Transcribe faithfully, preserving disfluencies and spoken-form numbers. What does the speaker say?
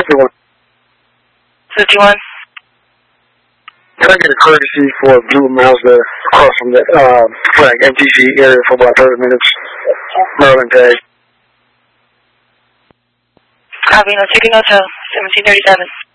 fifty-one. fifty-one. Can I get a courtesy for Blue Mazda across from the uh, like M T C area for about thirty minutes? Maryland tag. Copy, no ticket, hotel, seventeen thirty-seven.